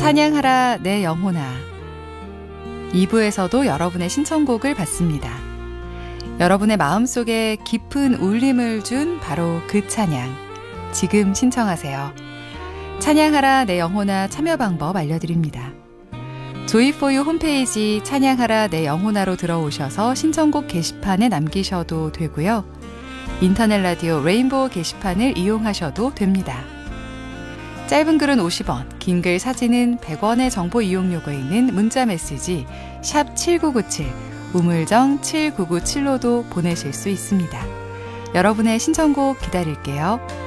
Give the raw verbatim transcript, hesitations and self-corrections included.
찬양하라 내 영혼아. 이 부에서도 여러분의 신청곡을 받습니다. 여러분의 마음속에 깊은 울림을 준 바로 그 찬양, 지금 신청하세요. 찬양하라 내 영혼아 참여 방법 알려드립니다. 조이포유 홈페이지 찬양하라 내 영혼아로 들어오셔서 신청곡 게시판에 남기셔도 되고요. 인터넷 라디오 레인보우 게시판을 이용하셔도 됩니다. 짧은 글은 오십 원, 긴 글 사진은 백 원의 정보 이용료가 있는 문자 메시지 샵 칠구구칠, 우물정 칠구구칠로도 보내실 수 있습니다. 여러분의 신청곡 기다릴게요.